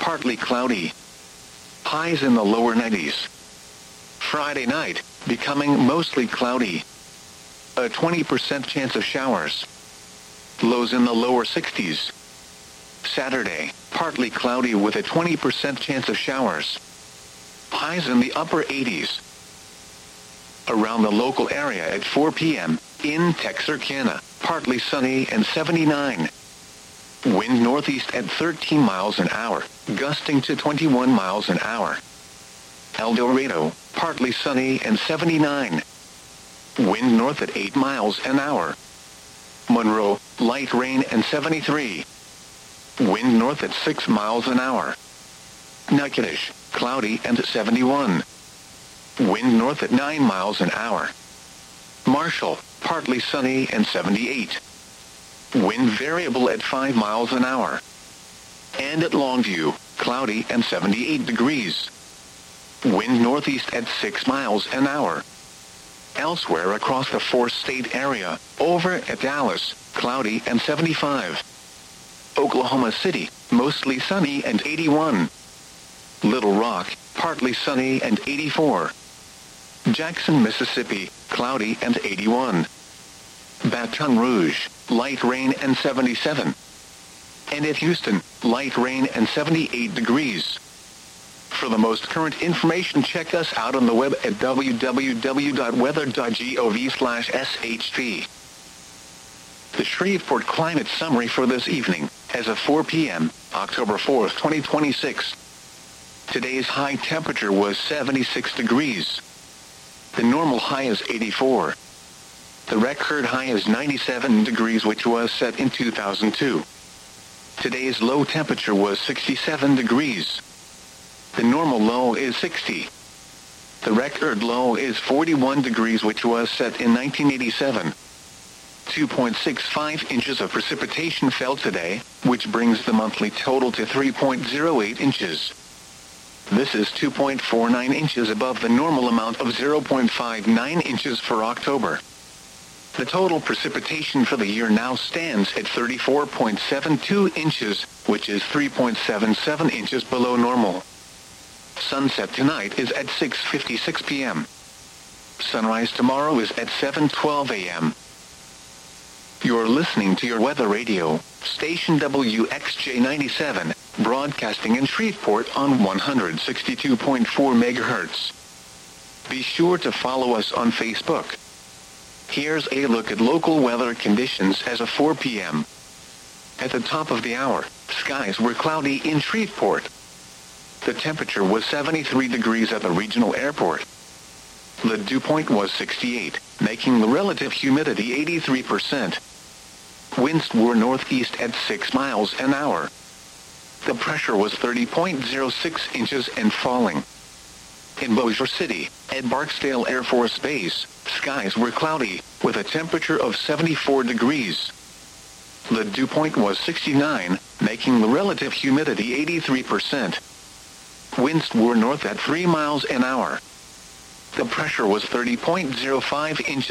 partly cloudy. Highs in the lower 90s. Friday night, becoming mostly cloudy. A 20% chance of showers. Lows in the lower 60s. Saturday, partly cloudy with a 20% chance of showers. Highs in the upper 80s. Around the local area at 4 p.m., in Texarkana, partly sunny and 79. Wind northeast at 13 miles an hour, gusting to 21 miles an hour. El Dorado, partly sunny and 79. Wind north at 8 miles an hour. Monroe, light rain and 73. Wind north at 6 miles an hour. Natchitoches, cloudy and 71. Wind north at 9 miles an hour. Marshall, partly sunny and 78. Wind variable at 5 miles an hour. And at Longview, cloudy and 78 degrees. Wind northeast at 6 miles an hour. Elsewhere across the four-state area, over at Dallas, cloudy and 75. Oklahoma City, mostly sunny and 81. Little Rock, partly sunny and 84. Jackson, Mississippi, cloudy and 81. Baton Rouge, light rain and 77. And at Houston, light rain and 78 degrees. For the most current information, check us out on the web at www.weather.gov/SHP. The Shreveport Climate Summary for this evening, as of 4 p.m., October 4th, 2026. Today's high temperature was 76 degrees. The normal high is 84. The record high is 97 degrees, which was set in 2002. Today's low temperature was 67 degrees. The normal low is 60. The record low is 41 degrees, which was set in 1987. 2.65 inches of precipitation fell today, which brings the monthly total to 3.08 inches. This is 2.49 inches above the normal amount of 0.59 inches for October. The total precipitation for the year now stands at 34.72 inches, which is 3.77 inches below normal. Sunset tonight is at 6:56 p.m. Sunrise tomorrow is at 7:12 a.m. You're listening to your weather radio, station WXJ 97, broadcasting in Shreveport on 162.4 megahertz. Be sure to follow us on Facebook. Here's a look at local weather conditions as of 4 p.m. At the top of the hour, skies were cloudy in Shreveport. The temperature was 73 degrees at the regional airport. The dew point was 68, making the relative humidity 83%. Winds were northeast at 6 miles an hour. The pressure was 30.06 inches and falling. In Bossier City, at Barksdale Air Force Base, skies were cloudy, with a temperature of 74 degrees. The dew point was 69, making the relative humidity 83%. Winds were north at 3 miles an hour. The pressure was 30.05 inches.